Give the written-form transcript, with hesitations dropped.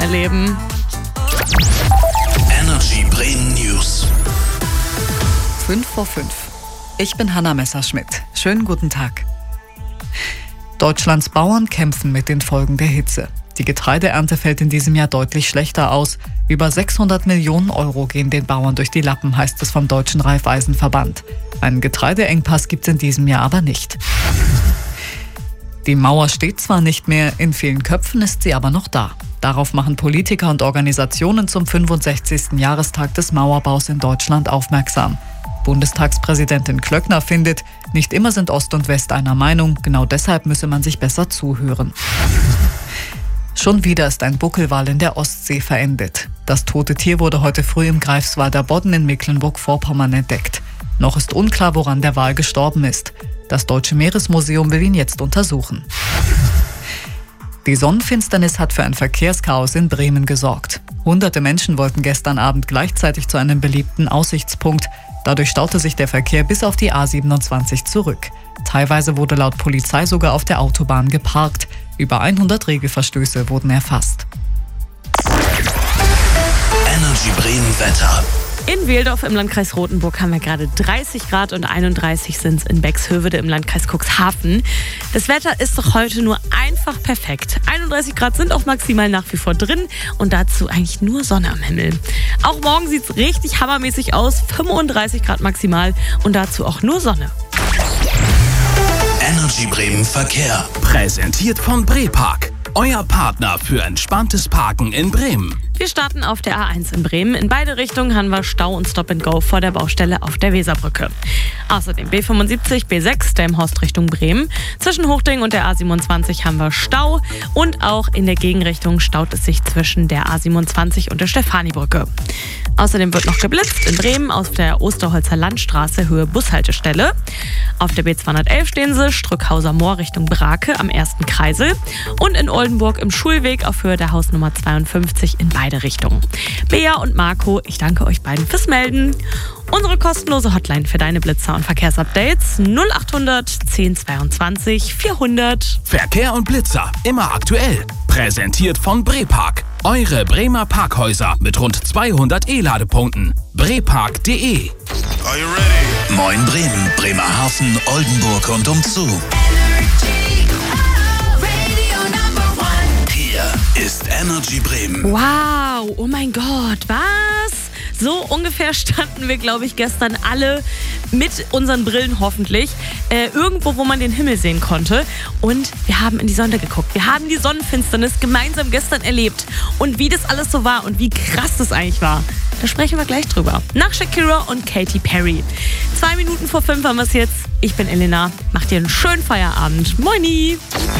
erleben. Energy Bremen News. 5:05. Ich bin Hanna Messerschmidt. Schönen guten Tag. Deutschlands Bauern kämpfen mit den Folgen der Hitze. Die Getreideernte fällt in diesem Jahr deutlich schlechter aus. Über 600 Millionen Euro gehen den Bauern durch die Lappen, heißt es vom Deutschen Raiffeisenverband. Einen Getreideengpass gibt es in diesem Jahr aber nicht. Die Mauer steht zwar nicht mehr, in vielen Köpfen ist sie aber noch da. Darauf machen Politiker und Organisationen zum 65. Jahrestag des Mauerbaus in Deutschland aufmerksam. Bundestagspräsidentin Klöckner findet, nicht immer sind Ost und West einer Meinung, genau deshalb müsse man sich besser zuhören. Schon wieder ist ein Buckelwal in der Ostsee verendet. Das tote Tier wurde heute früh im Greifswalder Bodden in Mecklenburg-Vorpommern entdeckt. Noch ist unklar, woran der Wal gestorben ist. Das Deutsche Meeresmuseum will ihn jetzt untersuchen. Die Sonnenfinsternis hat für ein Verkehrschaos in Bremen gesorgt. Hunderte Menschen wollten gestern Abend gleichzeitig zu einem beliebten Aussichtspunkt. Dadurch staute sich der Verkehr bis auf die A27 zurück. Teilweise wurde laut Polizei sogar auf der Autobahn geparkt. Über 100 Regelverstöße wurden erfasst. Energy Bremen Wetter. In Wehldorf im Landkreis Rothenburg haben wir gerade 30 Grad und 31 sind es in Bexhövede im Landkreis Cuxhaven. Das Wetter ist doch heute nur einfach perfekt. 31 Grad sind auch maximal nach wie vor drin und dazu eigentlich nur Sonne am Himmel. Auch morgen sieht es richtig hammermäßig aus, 35 Grad maximal und dazu auch nur Sonne. Energy Bremen Verkehr. Präsentiert von Brepark, euer Partner für entspanntes Parken in Bremen. Wir starten auf der A1 in Bremen. In beide Richtungen haben wir Stau und Stop-and-Go vor der Baustelle auf der Weserbrücke. Außerdem B75, B6, Delmhorst Richtung Bremen. Zwischen Hochding und der A27 haben wir Stau. Und auch in der Gegenrichtung staut es sich zwischen der A27 und der Stefanibrücke. Außerdem wird noch geblitzt in Bremen auf der Osterholzer Landstraße Höhe Bushaltestelle. Auf der B211 stehen sie, Strückhauser Moor Richtung Brake am 1. Kreisel. Und in Oldenburg im Schulweg auf Höhe der Hausnummer 52 in beide Richtungen. Bea und Marco, ich danke euch beiden fürs Melden. Unsere kostenlose Hotline für deine Blitzer und Verkehrsupdates 0800 1022 400. Verkehr und Blitzer, immer aktuell. Präsentiert von Brepark, eure Bremer Parkhäuser mit rund 200 E-Ladepunkten. Brepark.de. Are you ready? Moin Bremen, Bremerhaven, Oldenburg und umzu. Hier ist Energy Bremen. Wow, oh mein Gott, was? So ungefähr standen wir, glaube ich, gestern alle mit unseren Brillen hoffentlich irgendwo, wo man den Himmel sehen konnte. Und wir haben in die Sonne geguckt. Wir haben die Sonnenfinsternis gemeinsam gestern erlebt. Und wie das alles so war und wie krass das eigentlich war, da sprechen wir gleich drüber. Nach Shakira und Katy Perry. 2 Minuten vor 5 haben wir es jetzt. Ich bin Elena. Macht dir einen schönen Feierabend. Moini!